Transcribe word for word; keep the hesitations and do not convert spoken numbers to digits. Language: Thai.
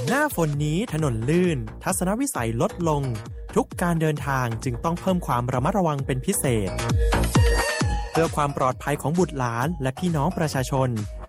หน้าฝนนี้ถนนลื่นทัศนวิสัยลดลงทุกการเดินทางจึงต้องเพิ่มความระมัดระวังเป็นพิเศษเพื่อความปลอดภัยของบุตรหลานและพี่น้องประชาชน